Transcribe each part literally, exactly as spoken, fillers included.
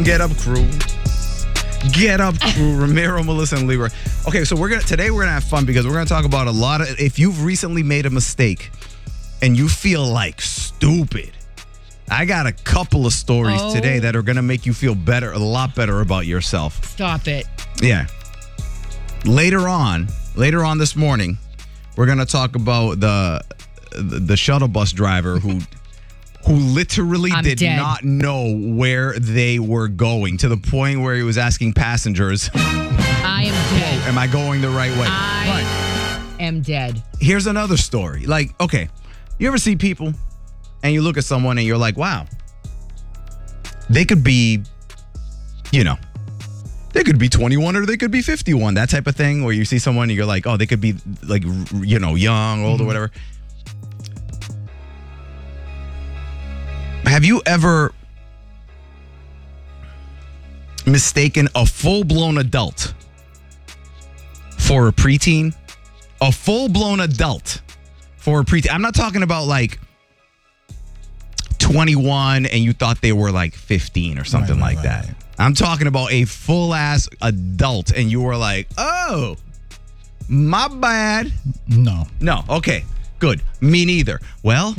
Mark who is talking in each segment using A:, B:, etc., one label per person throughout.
A: Get up, crew. Get up, crew. Ramiro, Melissa, and Leroy. Okay, so we're gonna today we're gonna have fun because we're gonna talk about a lot of. If you've recently made a mistake and you feel like stupid, I got a couple of stories
B: Oh.
A: today that are gonna make you feel better, a lot better about yourself.
B: Stop it.
A: Yeah. Later on, later on this morning, we're gonna talk about the the, the shuttle bus driver who. who literally
B: I'm
A: did
B: dead.
A: not know where they were going to the point where he was asking passengers,
B: I am dead.
A: am I going the right way?
B: I am dead.
A: But here's another story. Like, okay, you ever see people and you look at someone and you're like, wow, they could be, you know, they could be twenty-one or they could be fifty-one, that type of thing, where you see someone and you're like, oh, they could be like, you know, young, old, mm-hmm. or whatever. Have you ever mistaken a full-blown adult for a preteen? A full-blown adult for a preteen. I'm not talking about like twenty-one and you thought they were like fifteen or something right, like right, that. Right. I'm talking about a full-ass adult and you were like, oh, my bad.
C: No.
A: No. Okay, good. Me neither. Well...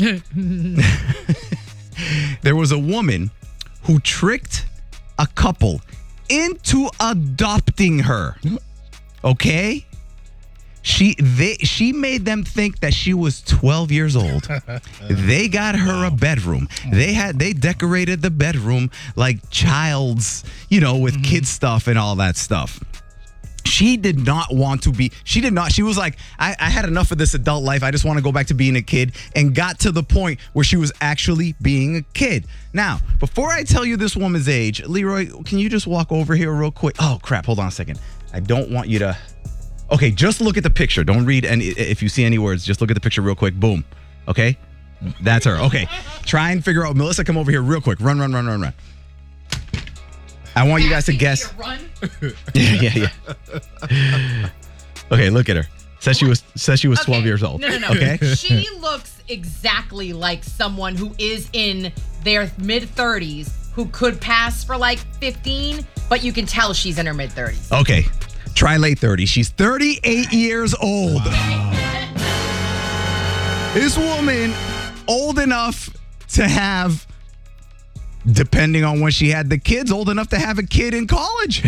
A: There was a woman who tricked a couple into adopting her. Okay? She they she made them think that she was twelve years old. They got her a bedroom. They had they decorated the bedroom like child's, you know, with mm-hmm. kid stuff and all that stuff. She did not want to be, she did not, she was like, I, I had enough of this adult life. I just want to go back to being a kid, and got to the point where she was actually being a kid. Now, before I tell you this woman's age, Leroy, can you just walk over here real quick? Oh, crap. Hold on a second. I don't want you to. Okay, just look at the picture. Don't read any, if you see any words, just look at the picture real quick. Boom. Okay? That's her. Okay. Try and figure out. Melissa, come over here real quick. Run, run, run, run, run. I want you guys to guess. yeah, yeah, yeah. Okay, look at her. Says she was says she was
B: okay.
A: twelve years old.
B: No, no, no.
A: Okay.
B: She looks exactly like someone who is in their mid thirties who could pass for like fifteen, but you can tell she's in her mid thirties.
A: Okay. Try late thirties. She's thirty-eight years old.
C: Wow.
A: This woman, old enough to have, depending on when she had the kids, old enough to have a kid in college.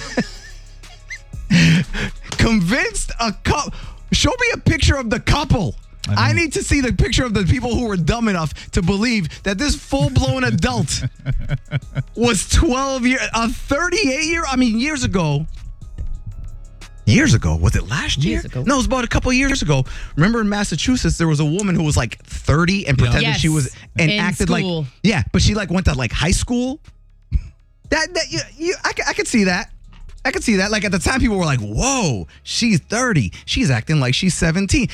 A: Convinced a couple. Show me a picture of the couple. I, I need to see the picture of the people who were dumb enough to believe that this full-blown adult was twelve years, a thirty-eight year, I mean, years ago. Years ago. Was it last year?
B: Years ago.
A: No, it was about a couple of years ago. Remember in Massachusetts, there was a woman who was like thirty and pretended
B: Yes.
A: she was, and
B: In
A: acted
B: school.
A: like, yeah, but she like went to like high school. That, that, you, you, I, I could see that. I could see that. Like at the time, people were like, whoa, she's thirty. She's acting like she's seventeen.